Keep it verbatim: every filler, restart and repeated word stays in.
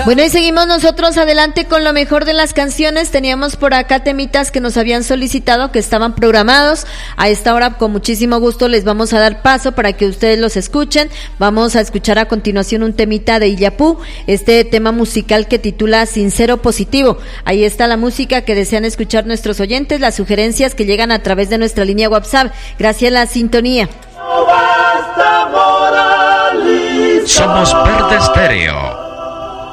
Bueno, y seguimos nosotros adelante con lo mejor de las canciones. Teníamos por acá temitas que nos habían solicitado, que estaban programados. A esta hora, con muchísimo gusto, les vamos a dar paso para que ustedes los escuchen. Vamos a escuchar a continuación un temita de Illapú, este tema musical que titula Sincero Positivo. Ahí está la música que desean escuchar nuestros oyentes, las sugerencias que llegan a través de nuestra línea WhatsApp. Gracias a la sintonía. Somos Verde Estéreo.